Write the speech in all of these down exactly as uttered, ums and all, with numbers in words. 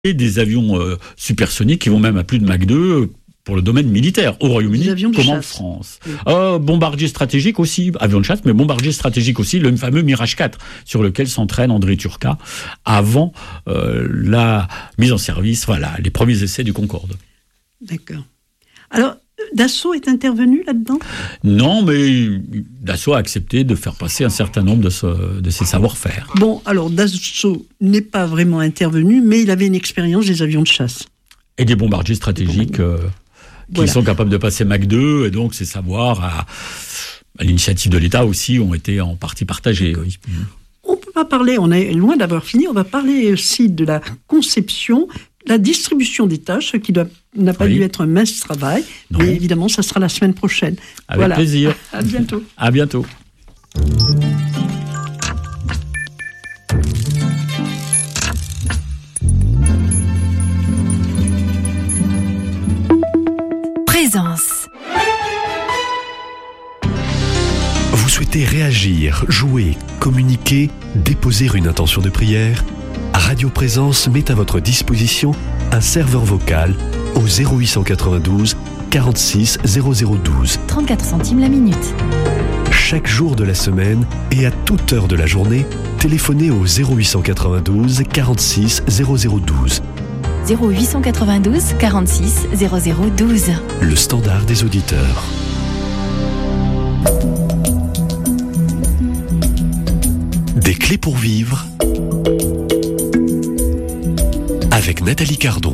et des avions euh, supersoniques qui vont même à plus de Mach deux pour le domaine militaire, au Royaume-Uni comme en France. Oui. Euh, bombardier stratégique aussi, avion de chasse, mais bombardier stratégique aussi, le fameux Mirage quatre, sur lequel s'entraîne André Turca avant euh, la mise en service, voilà, les premiers essais du Concorde. D'accord. Alors, Dassault est intervenu là-dedans ? Non, mais Dassault a accepté de faire passer un certain nombre de, ce, de ses savoir-faire. Bon, alors Dassault n'est pas vraiment intervenu, mais il avait une expérience des avions de chasse. Et des bombardiers stratégiques euh, qui voilà. sont capables de passer Mach deux, et donc ces savoirs, à, à l'initiative de l'État aussi, ont été en partie partagés. Oui. On ne peut pas parler, on est loin d'avoir fini, on va parler aussi de la conception, la distribution des tâches, qui doit, n'a pas oui. dû être un mince travail, non. mais évidemment, ça sera la semaine prochaine. Avec voilà. plaisir. À bientôt. À bientôt. Présence. Vous souhaitez réagir, jouer, communiquer, déposer une intention de prière ? Radio Présence met à votre disposition un serveur vocal au zéro huit cent quatre-vingt-douze quarante-six zéro zéro douze. trente-quatre centimes la minute. Chaque jour de la semaine et à toute heure de la journée, téléphonez au zéro huit cent quatre-vingt-douze quarante-six zéro zéro douze. zéro huit cent quatre-vingt-douze quarante-six zéro zéro douze. Le standard des auditeurs. Des clés pour vivre avec Nathalie Cardon.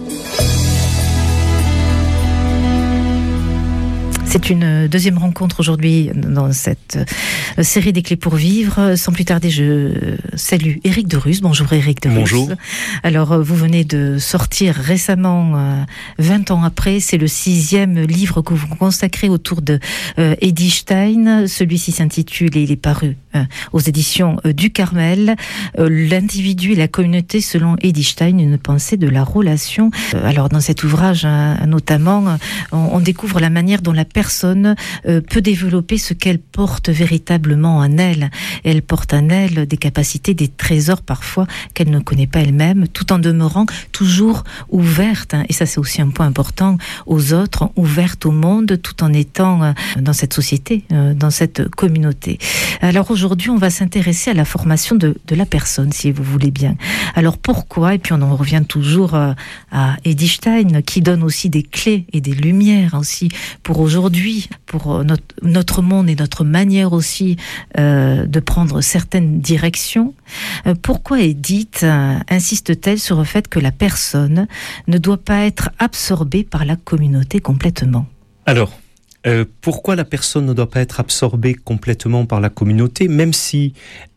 C'est une deuxième rencontre aujourd'hui dans cette série des clés pour vivre. Sans plus tarder, je salue Éric Derus. Bonjour Éric Derus. Bonjour. Alors, vous venez de sortir récemment, vingt ans après, c'est le sixième livre que vous consacrez autour de euh, Edith Stein. Celui-ci s'intitule, et il est paru euh, aux éditions euh, du Carmel, euh, L'individu et la communauté selon Edith Stein, une pensée de la relation. Euh, alors, dans cet ouvrage, hein, notamment, on, on découvre la manière dont la personne personne euh, peut développer ce qu'elle porte véritablement en elle. Elle porte en elle des capacités, des trésors parfois qu'elle ne connaît pas elle-même, tout en demeurant toujours ouverte, hein, et ça c'est aussi un point important, aux autres, ouverte au monde, tout en étant euh, dans cette société, euh, dans cette communauté. Alors aujourd'hui, on va s'intéresser à la formation de, de la personne, si vous voulez bien. Alors pourquoi ? Et puis on en revient toujours euh, à Edith Stein, qui donne aussi des clés et des lumières aussi pour aujourd'hui, pour notre, notre monde et notre manière aussi euh, de prendre certaines directions. Euh, pourquoi Edith euh, insiste-t-elle sur le fait que la personne ne doit pas être absorbée par la communauté complètement ? Alors, euh, pourquoi la personne ne doit pas être absorbée complètement par la communauté, même si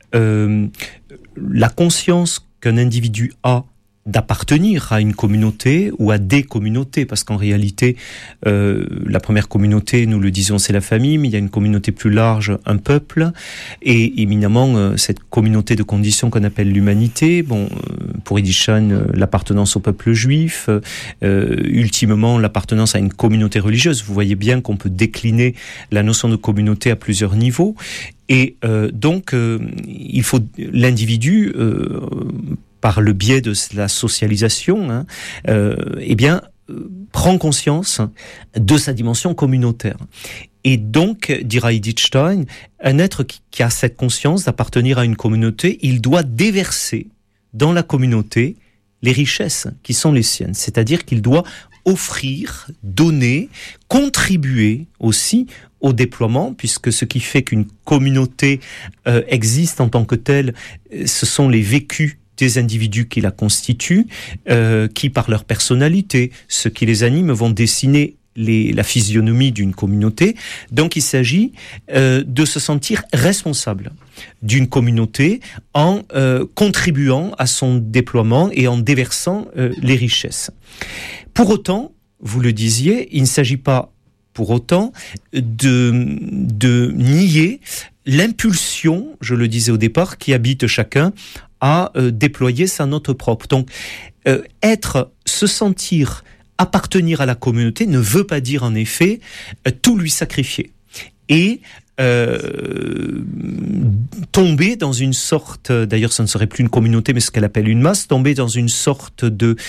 euh, la conscience qu'un individu a d'appartenir à une communauté ou à des communautés, parce qu'en réalité, euh, la première communauté, nous le disons, c'est la famille, mais il y a une communauté plus large, un peuple, et éminemment, euh, cette communauté de conditions qu'on appelle l'humanité, bon, euh, pour Edith Stein, euh, l'appartenance au peuple juif, euh, ultimement, l'appartenance à une communauté religieuse. Vous voyez bien qu'on peut décliner la notion de communauté à plusieurs niveaux, et euh, donc, euh, il faut l'individu, euh, par le biais de la socialisation, hein, euh, eh bien, euh, prend conscience de sa dimension communautaire. Et donc, dira Edith Stein, un être qui, qui a cette conscience d'appartenir à une communauté, il doit déverser dans la communauté les richesses qui sont les siennes. C'est-à-dire qu'il doit offrir, donner, contribuer aussi au déploiement, puisque ce qui fait qu'une communauté euh, existe en tant que telle, ce sont les vécus des individus qui la constituent, euh, qui par leur personnalité, ce qui les anime, vont dessiner les, la physionomie d'une communauté. Donc il s'agit euh, de se sentir responsable d'une communauté en euh, contribuant à son déploiement et en déversant euh, les richesses. Pour autant, vous le disiez, il ne s'agit pas pour autant de, de nier l'impulsion, je le disais au départ, qui habite chacun à euh, déployer sa note propre. Donc, euh, être, se sentir, appartenir à la communauté ne veut pas dire en effet euh, tout lui sacrifier. Et euh, tomber dans une sorte, d'ailleurs, ça ne serait plus une communauté, mais ce qu'elle appelle une masse, tomber dans une sorte de